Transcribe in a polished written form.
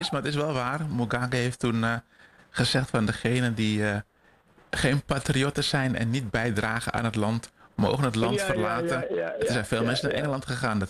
Maar het is wel waar. Mugabe heeft toen gezegd van degenen die geen patriotten zijn en niet bijdragen aan het land, mogen het land Ja, ja, ja, verlaten. ja, Er zijn ja, veel ja, mensen naar ja. Engeland gegaan.